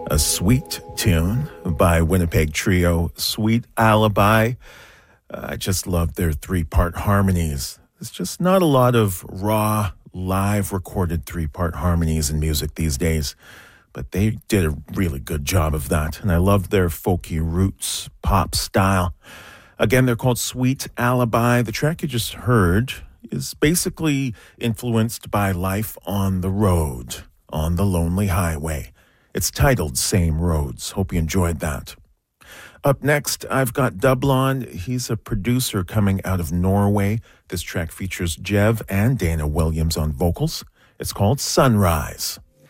A sweet tune by Winnipeg trio Sweet Alibi. I just love their three-part harmonies. There's just not a lot of raw, live recorded three-part harmonies in music these days, but they did a really good job of that, and I love their folky roots pop style. Again, they're called Sweet Alibi. The track you just heard is basically influenced by life on the road, on the lonely highway. It's titled Same Roads. Hope you enjoyed that. Up next, I've got Dublon. He's a producer coming out of Norway. This track features Jev and Dana Williams on vocals. It's called Sunrise.